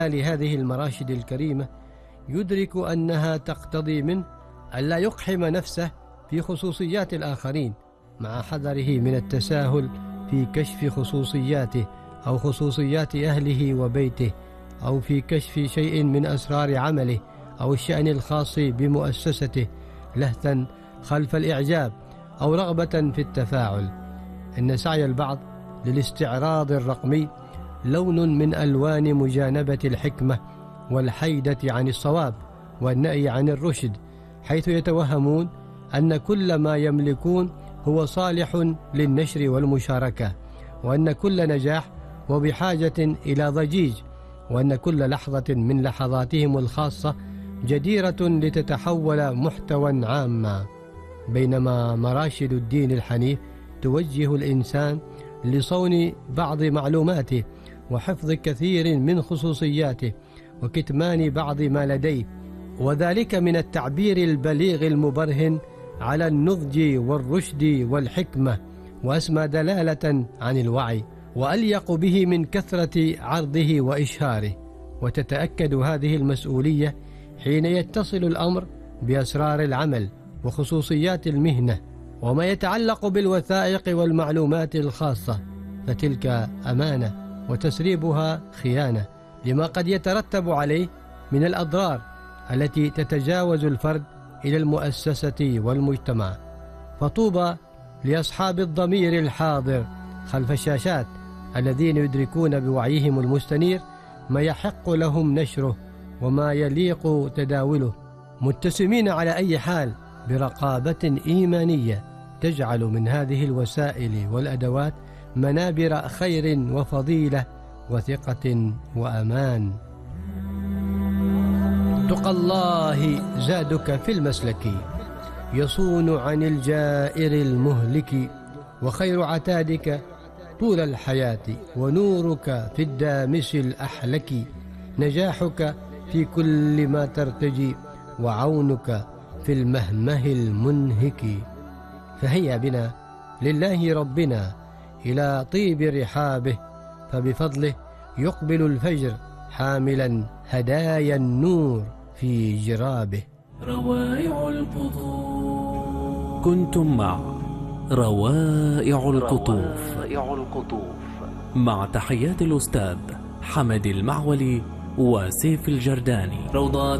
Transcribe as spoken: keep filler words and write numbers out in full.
لهذه المراشد الكريمة يدرك أنها تقتضي منه ألا يقحم نفسه في خصوصيات الآخرين، مع حذره من التساهل في كشف خصوصياته أو خصوصيات أهله وبيته، أو في كشف شيء من أسرار عمله أو الشأن الخاص بمؤسسته، لهثا خلف الإعجاب أو رغبة في التفاعل. إن سعي البعض للاستعراض الرقمي لون من ألوان مجانبة الحكمة والحيدة عن الصواب والنأي عن الرشد، حيث يتوهمون أن كل ما يملكون هو صالح للنشر والمشاركة، وأن كل نجاح هو بحاجة إلى ضجيج، وأن كل لحظة من لحظاتهم الخاصة جديرة لتتحول محتوى عاما. بينما مراشد الدين الحنيف توجه الإنسان لصون بعض معلوماته وحفظ كثير من خصوصياته وكتمان بعض ما لديه، وذلك من التعبير البليغ المبرهن على النضج والرشد والحكمة، وأسمى دلالة عن الوعي، وأليق به من كثرة عرضه وإشهاره. وتتأكد هذه المسؤولية حين يتصل الأمر بأسرار العمل وخصوصيات المهنة وما يتعلق بالوثائق والمعلومات الخاصة، فتلك أمانة وتسريبها خيانة، لما قد يترتب عليه من الأضرار التي تتجاوز الفرد إلى المؤسسة والمجتمع. فطوبى لأصحاب الضمير الحاضر خلف الشاشات الذين يدركون بوعيهم المستنير ما يحق لهم نشره وما يليق تداوله، متسمين على أي حال برقابة إيمانية تجعل من هذه الوسائل والأدوات منابر خير وفضيلة وثقة وأمان. تقى الله زادك في المسلك، يصون عن الجائر المهلك، وخير عتادك طول الحياة، ونورك في الدامس الأحلك، نجاحك في كل ما ترتجي، وعونك في المهمه المنهك. فهيا بنا لله ربنا إلى طيب رحابه، فبفضله يقبل الفجر حاملا هدايا النور في جرابه. روائع القطوف. كنتم مع روائع القطوف مع تحيات الأستاذ حمد المعولي وسيف الجرداني. روضات